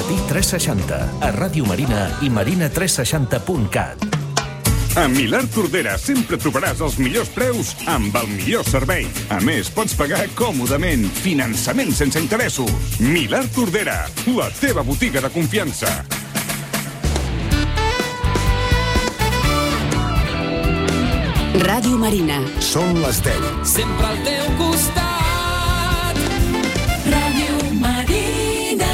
Matí 360, a Ràdio Marina i marina360.cat. A Milà Tordera sempre trobaràs els millors preus amb el millor servei. A més, pots pagar còmodament. Finançament sense interessos. Milà Tordera, la teva botiga de confiança. Ràdio Marina. Són les 10. Sempre al teu costat. Ràdio Marina.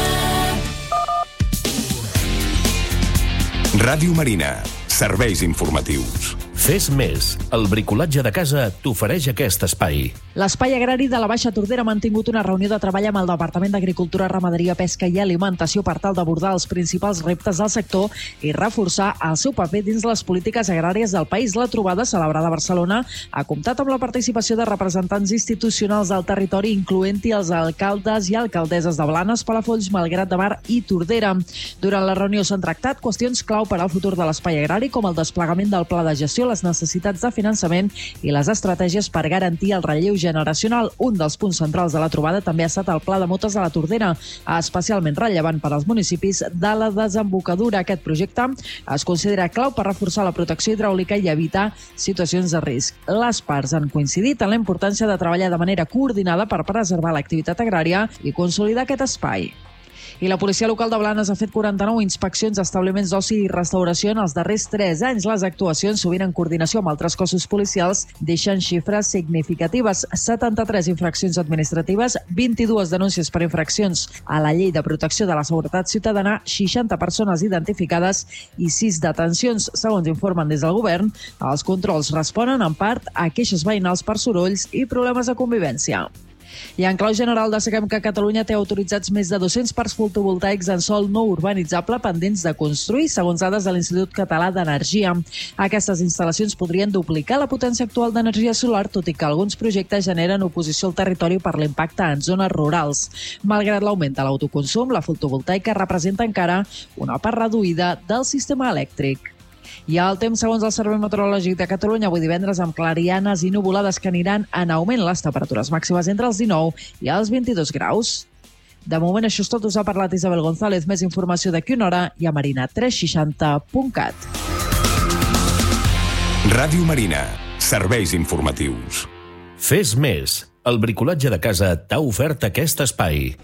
Ràdio Marina. Serveis informatius. Fes més. El bricolatge de casa t'ofereix aquest espai. L'Espai Agrari de la Baixa Tordera ha mantingut una reunió de treball amb el Departament d'Agricultura, Ramaderia, Pesca i Alimentació per tal d'abordar els principals reptes del sector i reforçar el seu paper dins les polítiques agràries del país. La trobada, celebrada a Barcelona, ha comptat amb la participació de representants institucionals del territori, incloent-hi els alcaldes i alcaldesses de Blanes, Palafolls, Malgrat de Mar i Tordera. Durant la reunió s'han tractat qüestions clau per al futur de l'Espai Agrari, com el desplegament del pla de gestió, les necessitats de finançament i les estratègies per garantir el relleu generacional. Un dels punts centrals de la trobada també ha estat el pla de motes de la Tordera, especialment rellevant per als municipis de la desembocadura. Aquest projecte es considera clau per reforçar la protecció hidràulica i evitar situacions de risc. Les parts han coincidit en la importància de treballar de manera coordinada per preservar l'activitat agrària i consolidar aquest espai. I la policia local de Blanes ha fet 49 inspeccions a establiments d'oci i restauració en els darrers 3 anys. Les actuacions, sovint en coordinació amb altres cossos policials, deixen xifres significatives. 73 infraccions administratives, 22 denúncies per infraccions a la Llei de Protecció de la Seguretat Ciutadana, 60 persones identificades i 6 detencions. Segons informen des del govern, els controls responen en part a queixes veïnals per sorolls i problemes de convivència. I en clau general destaquem que Catalunya té autoritzats més de 200 parcs fotovoltaics en sòl no urbanitzable pendents de construir, segons dades de l'Institut Català d'Energia. Aquestes instal·lacions podrien duplicar la potència actual d'energia solar, tot i que alguns projectes generen oposició al territori per l'impacte en zones rurals. Malgrat l'augment de l'autoconsum, la fotovoltaica representa encara una part reduïda del sistema elèctric. I el temps, segons el Servei Meteorològic de Catalunya, avui divendres amb clarianes i nuvolades que aniran en augment, les temperatures màximes entre els 19 i els 22 graus. De moment, això és tot. Us ha parlat Isabel González. Més informació d'aquí una hora i a marina360.cat. Ràdio Marina. Serveis informatius. Fes més. El bricolatge de casa t'ha ofert aquest espai.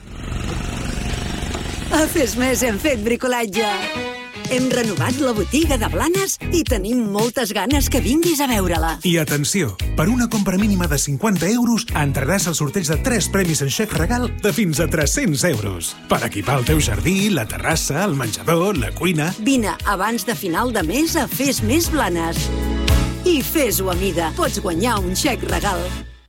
A Fes Més hem fet bricolatge. Hem renovat la botiga de Blanes i tenim moltes ganes que vinguis a veure-la. I atenció, per una compra mínima de 50 euros entraràs al sorteig de 3 premis en xec regal de fins a 300 euros. Per equipar el teu jardí, la terrassa, el menjador, la cuina... Vine abans de final de mes a Fes Més Blanes. I fes-ho a mida. Pots guanyar un xec regal.